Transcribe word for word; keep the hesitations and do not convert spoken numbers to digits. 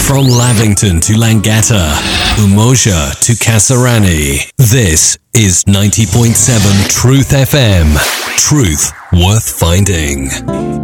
From Lavington to Langata, Umoja to Kasarani, this is ninety point seven Truth F M. Truth worth finding.